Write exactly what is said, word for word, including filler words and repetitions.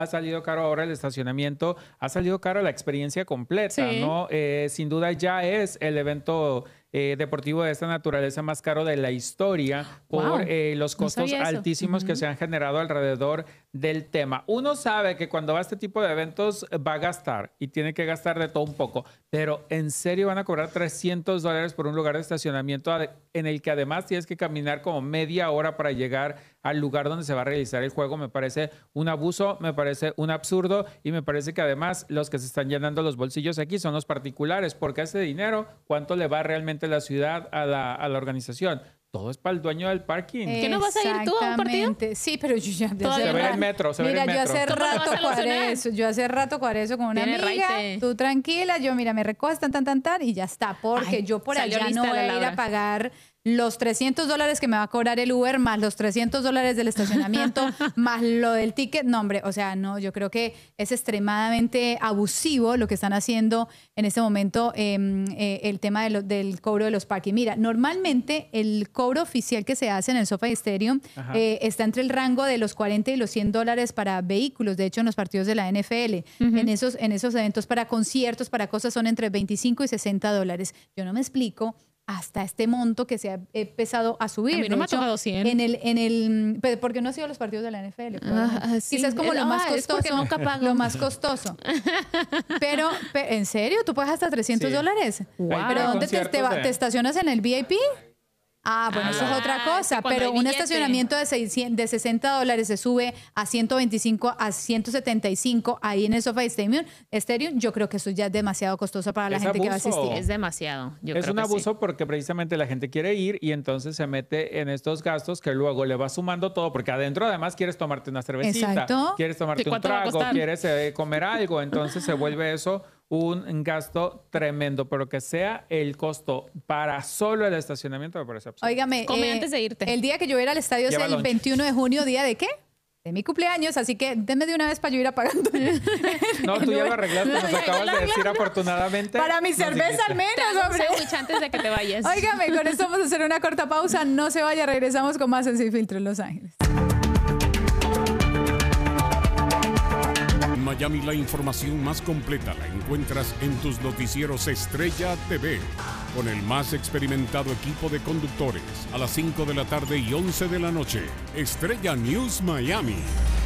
ha salido caro ahora el estacionamiento, ha salido caro la experiencia completa, Sí. ¿no? Eh, sin duda ya es el evento eh, deportivo de esta naturaleza más caro de la historia por Wow, eh, los no costos sabía eso. altísimos que se han generado alrededor del tema. Uno sabe que cuando va a este tipo de eventos eh, va a gastar y tiene que gastar de todo un poco, pero ¿en serio van a cobrar trescientos dólares por un lugar de estacionamiento ade- en el que además tienes que caminar como media hora para llegar al lugar donde se va a realizar el juego? Me parece un abuso, me parece un absurdo y me parece que además los que se están llenando los bolsillos aquí son los particulares, porque ese dinero, ¿cuánto le va realmente la ciudad a la, a la organización? Todo es para el dueño del parking. ¿Qué no vas a ir tú a un partido? Exactamente. Sí, pero yo ya de Todavía hace Se ve en rato- el metro, se ve en Mira, el yo metro. hace ¿Cómo no vas rato a cuadré ilusionar? eso. Yo hace rato cuadré eso con una Tiene amiga. raite. Tú tranquila, yo mira, me recojo tan, tan, tan, tan y ya está. Porque Ay, yo por salió allá lista no voy la a ir Laura. a pagar los trescientos dólares que me va a cobrar el Uber, más los trescientos dólares del estacionamiento, más lo del ticket. No, hombre, o sea, no, yo creo que es extremadamente abusivo lo que están haciendo en este momento eh, eh, el tema de lo- del cobro de los parking. Mira, normalmente el cobro oficial que se hace en el SoFi Stadium Ajá. eh, está entre el rango de los cuarenta y los cien dólares para vehículos. De hecho, en los partidos de la N F L, en, esos, en esos eventos para conciertos, para cosas, son entre veinticinco y sesenta dólares. Yo no me explico hasta este monto que se ha empezado a subir. A mí no De me ha hecho, tocado cien. En el, en el, pero ¿por qué no ha sido los partidos de la N F L? Pues, Ah, ah, sí. Quizás como lo Ah, más es costoso. porque nunca pago. Lo más costoso. Pero, pe- ¿en serio? ¿Tú pagas hasta trescientos Sí. dólares? Wow. ¿Pero Hay dónde te, te, conciertos va- de- te estacionas en el V I P? Ah, bueno, eso es Ah, otra es cosa, que cuando pero hay un billete. estacionamiento de, seiscientos, de sesenta dólares se sube a ciento veinticinco, a ciento setenta y cinco ahí en el SoFi Stadium, Stadium, yo creo que eso ya es demasiado costoso para la Es gente que va a abuso. asistir. Es demasiado. Yo es creo un que sí. abuso porque precisamente la gente quiere ir y entonces se mete en estos gastos que luego le va sumando todo, porque adentro además quieres tomarte una cervecita, Exacto. quieres tomarte ¿Y un cuánto va a trago, costar? quieres eh, comer algo, entonces se vuelve eso un gasto tremendo, pero que sea el costo para solo el estacionamiento me parece absurdo. Óigame, Come antes de irte. El día que yo voy a ir al estadio es Lleva el lunch. veintiuno de junio, ¿día de qué? De mi cumpleaños, así que denme de una vez para yo ir apagando. No, tú ya lo arreglaste, nos Ya, acabas ya, de ya, decir ya. afortunadamente. Para mi nos cerveza dijiste. al menos, Te hago un hombre. sándwich antes de que te vayas. Óigame, con esto vamos a hacer una corta pausa. No se vaya, regresamos con más en Sin Filtro en Los Ángeles. Miami, la información más completa la encuentras en tus noticieros Estrella T V, con el más experimentado equipo de conductores a las cinco de la tarde y once de la noche. Estrella News Miami.